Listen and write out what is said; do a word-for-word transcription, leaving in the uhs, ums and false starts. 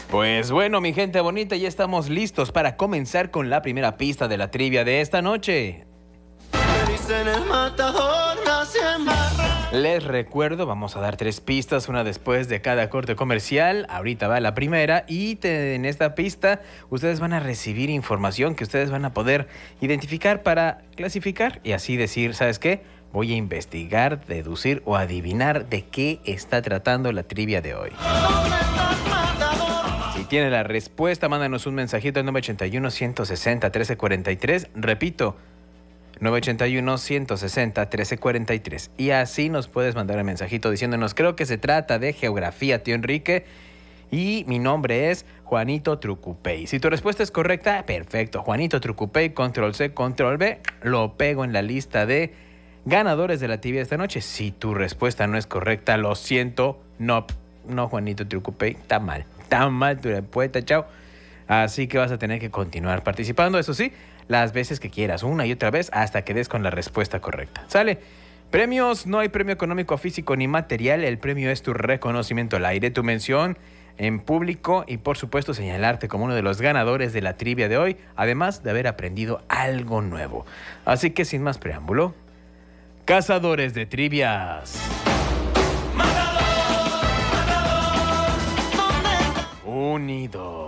Pues bueno, mi gente bonita, ya estamos listos para comenzar con la primera pista de la trivia de esta noche. Les recuerdo, vamos a dar tres pistas, una después de cada corte comercial. Ahorita va la primera y te, en esta pista ustedes van a recibir información que ustedes van a poder identificar para clasificar y así decir, ¿sabes qué? Voy a investigar, deducir o adivinar de qué está tratando la trivia de hoy. Si tiene la respuesta, mándanos un mensajito al nueve ocho uno, uno seis cero, uno tres cuatro tres. Repito, nueve ocho uno, uno seis cero, uno tres cuatro tres. Y así nos puedes mandar un mensajito diciéndonos, creo que se trata de geografía, tío Enrique. Y mi nombre es Juanito Trucupey. Si tu respuesta es correcta, perfecto. Juanito Trucupey, control C, control V. Lo pego en la lista de ganadores de la trivia de esta noche. Si tu respuesta no es correcta, lo siento. No, no, Juanito Trucupey, está mal. Está mal tu respuesta, chao. Así que vas a tener que continuar participando, eso sí, las veces que quieras, una y otra vez, hasta que des con la respuesta correcta. ¿Sale? Premios, no hay premio económico, físico ni material. El premio es tu reconocimiento al aire, tu mención en público y, por supuesto, señalarte como uno de los ganadores de la trivia de hoy, además de haber aprendido algo nuevo. Así que, sin más preámbulo, cazadores de trivias. Unidos.